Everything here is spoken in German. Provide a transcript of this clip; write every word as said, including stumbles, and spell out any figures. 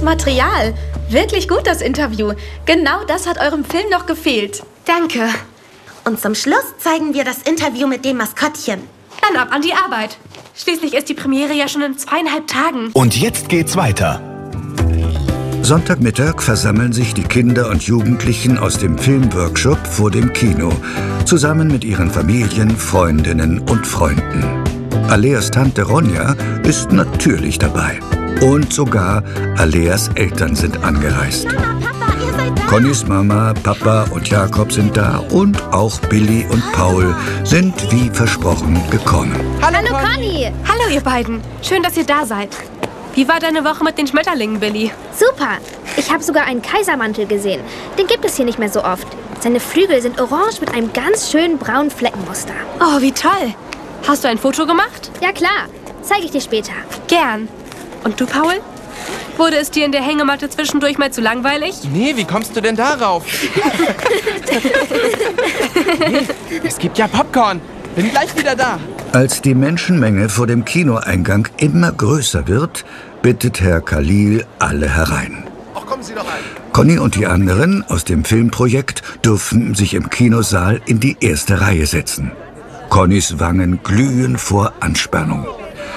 Material. Wirklich gut, das Interview. Genau das hat eurem Film noch gefehlt. Danke. Und zum Schluss zeigen wir das Interview mit dem Maskottchen. Dann ab an die Arbeit. Schließlich ist die Premiere ja schon in zweieinhalb Tagen. Und jetzt geht's weiter. Sonntagmittag versammeln sich die Kinder und Jugendlichen aus dem Filmworkshop vor dem Kino, zusammen mit ihren Familien, Freundinnen und Freunden. Aleas Tante Ronja ist natürlich dabei. Und sogar Aleas Eltern sind angereist. Mama, Papa, ihr seid da. Connys Mama, Papa und Jakob sind da und auch Billy und Paul sind wie versprochen gekommen. Hallo, Hallo Conny. Hallo ihr beiden. Schön, dass ihr da seid. Wie war deine Woche mit den Schmetterlingen, Billy? Super. Ich habe sogar einen Kaisermantel gesehen. Den gibt es hier nicht mehr so oft. Seine Flügel sind orange mit einem ganz schönen braunen Fleckenmuster. Oh, wie toll. Hast du ein Foto gemacht? Ja klar. Zeige ich dir später. Gern. Und du, Paul? Wurde es dir in der Hängematte zwischendurch mal zu langweilig? Nee, wie kommst du denn darauf? Nee, es gibt ja Popcorn. Bin gleich wieder da. Als die Menschenmenge vor dem Kinoeingang immer größer wird, bittet Herr Khalil alle herein. Ach, kommen Sie doch rein. Conny und die anderen aus dem Filmprojekt dürfen sich im Kinosaal in die erste Reihe setzen. Connys Wangen glühen vor Anspannung.